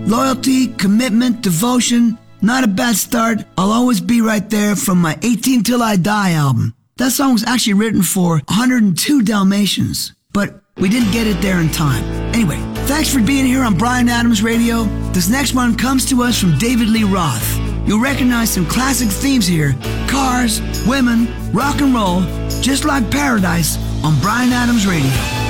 Loyalty, commitment, devotion, not a bad start. I'll always be right there from my 18 Till I Die album. That song was actually written for 102 Dalmatians, but we didn't get it there in time. Anyway, thanks for being here on Bryan Adams Radio. This next one comes to us from David Lee Roth. You'll recognize some classic themes here: cars, women, rock and roll, just like Paradise on Bryan Adams Radio.